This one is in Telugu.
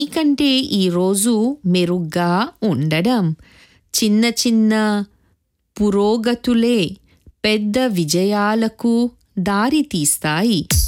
మీకంటే ఈరోజు మెరుగ్గా ఉండడం. చిన్న చిన్న పురోగతులే పెద్ద విజయాలకు దారి తీస్తాయి.